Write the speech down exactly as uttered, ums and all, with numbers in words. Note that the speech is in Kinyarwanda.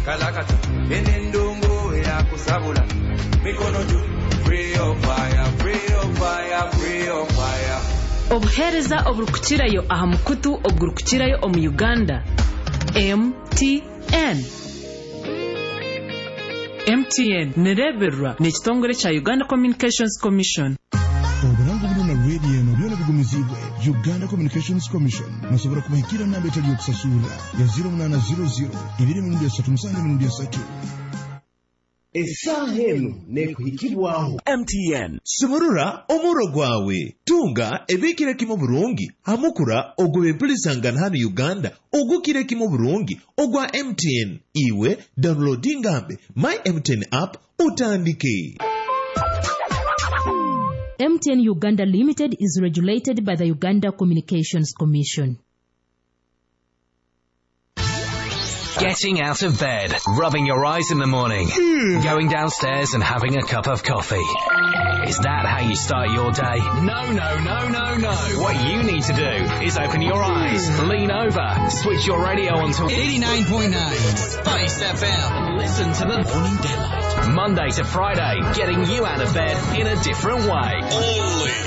kalakata enendongo ya kusabula mikono juu free of fire free of fire free of fire obuhereza oburukukirayo aha mukutu oburukukirayo omu Uganda M T N M T N nereberwa n'ekitongole kya Uganda Communications Commission. Oburango buno na radio no byona bigumizibwe Uganda Communications Commission musobora kubahikira namba etali okusasula ya zero munana zero zero ibiri mu ndya satu musange mu ndya satu. Esahenu nekuhikibwaho M T N Sumurura omuro gwawe tunga ebikire kimo burungi hamukura ogwe pulisangana hano Uganda ogukire kimo burungi ogwa M T N iwe downloading ngambe my M T N app utandike. M T N Uganda Limited is regulated by the Uganda Communications Commission. Getting out of bed, rubbing your eyes in the morning, going downstairs and having a cup of coffee. Is that how you start your day? No, no, no, no, no. What you need to do is open your eyes, lean over, switch your radio onto eighty-nine point nine Spice F M and listen to the Morning Daylight. Monday to Friday, getting you out of bed in a different way. Only